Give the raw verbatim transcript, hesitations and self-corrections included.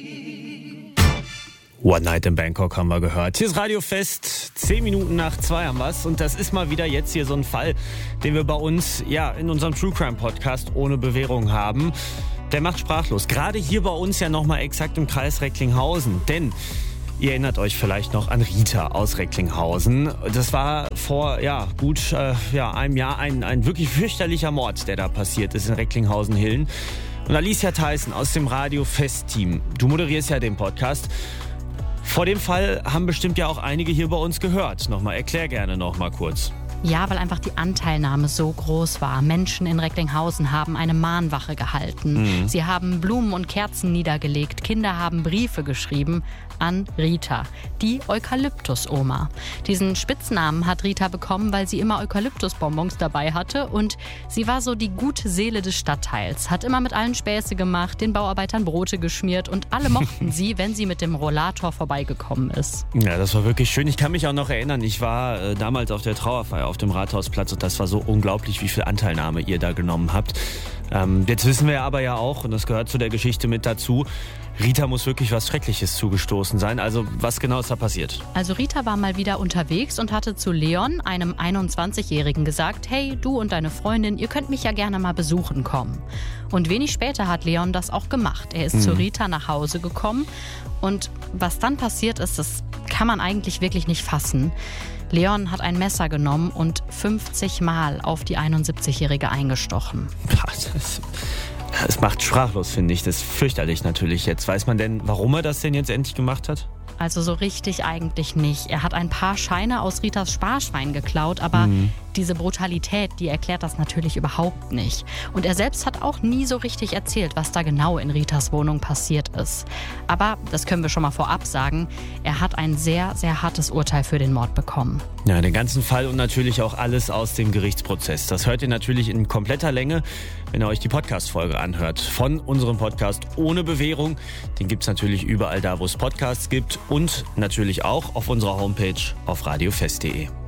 One Night in Bangkok haben wir gehört. Hier ist Radio Fest, zehn Minuten nach zwei haben wir's. Und das ist mal wieder jetzt hier so ein Fall, den wir bei uns ja in unserem True Crime Podcast ohne Bewährung haben. Der macht sprachlos. Gerade hier bei uns ja nochmal exakt im Kreis Recklinghausen. Denn ihr erinnert euch vielleicht noch an Rita aus Recklinghausen. Das war vor ja gut äh, ja, einem Jahr ein, ein wirklich fürchterlicher Mord, der da passiert ist in Recklinghausen-Hillen. Und Alicia Theissen aus dem Radio Fest-Team. Du moderierst ja den Podcast. Vor dem Fall haben bestimmt ja auch einige hier bei uns gehört. Nochmal, erklär gerne noch mal kurz. Ja, weil einfach die Anteilnahme so groß war. Menschen in Recklinghausen haben eine Mahnwache gehalten. Mhm. Sie haben Blumen und Kerzen niedergelegt. Kinder haben Briefe geschrieben an Rita, die Eukalyptus-Oma. Diesen Spitznamen hat Rita bekommen, weil sie immer Eukalyptusbonbons dabei hatte. Und sie war so die gute Seele des Stadtteils. Hat immer mit allen Späße gemacht, den Bauarbeitern Brote geschmiert. Und alle mochten sie, wenn sie mit dem Rollator vorbeigekommen ist. Ja, das war wirklich schön. Ich kann mich auch noch erinnern, ich war äh, damals auf der Trauerfeier auf dem Rathausplatz und das war so unglaublich, wie viel Anteilnahme ihr da genommen habt. Ähm, jetzt wissen wir aber ja auch, und das gehört zu der Geschichte mit dazu, Rita muss wirklich was Schreckliches zugestoßen sein. Also was genau ist da passiert? Also Rita war mal wieder unterwegs und hatte zu Leon, einem einundzwanzigjährigen, gesagt, hey, du und deine Freundin, ihr könnt mich ja gerne mal besuchen kommen. Und wenig später hat Leon das auch gemacht. Er ist mhm. zu Rita nach Hause gekommen und was dann passiert ist, das kann man eigentlich wirklich nicht fassen. Leon hat ein Messer genommen und fünfzig Mal auf die einundsiebzigjährige eingestochen. Das, das macht sprachlos, finde ich. Das ist fürchterlich natürlich jetzt. Weiß man denn, warum er das denn jetzt endlich gemacht hat? Also so richtig eigentlich nicht. Er hat ein paar Scheine aus Ritas Sparschwein geklaut, aber mhm. diese Brutalität, die erklärt das natürlich überhaupt nicht. Und er selbst hat auch nie so richtig erzählt, was da genau in Ritas Wohnung passiert ist. Aber, das können wir schon mal vorab sagen, er hat ein sehr, sehr hartes Urteil für den Mord bekommen. Ja, den ganzen Fall und natürlich auch alles aus dem Gerichtsprozess. Das hört ihr natürlich in kompletter Länge, wenn ihr euch die Podcast-Folge anhört. Von unserem Podcast ohne Bewährung. Den gibt's natürlich überall da, wo es Podcasts gibt. Und natürlich auch auf unserer Homepage auf radiofest punkt de.